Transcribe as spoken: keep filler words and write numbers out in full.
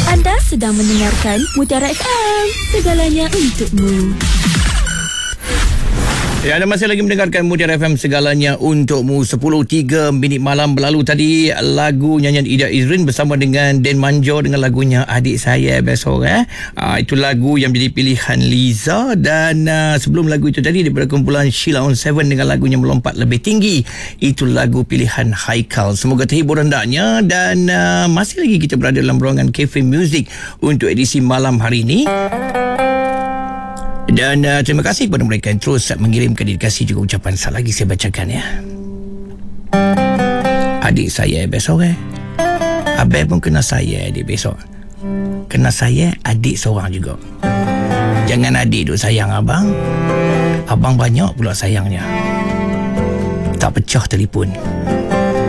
Anda sedang mendengarkan Mutiara F M, segalanya untukmu. Ya, anda masih lagi mendengarkan Mutiara F M, segalanya untukmu. Sepuluh tiga minit malam berlalu tadi, lagu nyanyian Ida Izrin bersama dengan Dan Manjo dengan lagunya Adik Saya Besok. Eh? Uh, itu lagu yang menjadi pilihan Liza. Dan uh, sebelum lagu itu tadi, daripada kumpulan Sheila on Seven dengan lagunya Melompat Lebih Tinggi, itu lagu pilihan Haikal. Semoga terhibur hendaknya. Dan uh, masih lagi kita berada dalam ruangan Cafe Music untuk edisi malam hari ini. Dan uh, terima kasih kepada mereka yang terus mengirimkan dedikasi juga ucapan. Sekali lagi saya bacakan ya. Adik saya besok eh. Abang pun kena saya adik besok. Kena saya adik seorang juga. Jangan adik duk sayang abang. Abang banyak pula sayangnya. Tak pecah telefon.